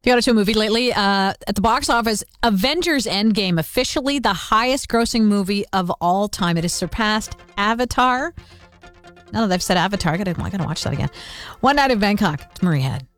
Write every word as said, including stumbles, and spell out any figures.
If you go to a movie lately, uh, at the box office, Avengers Endgame, officially the highest grossing movie of all time. It has surpassed Avatar. Now that I've said Avatar, I gotta, I gotta watch that again. One Night in Bangkok. It's Marie Head.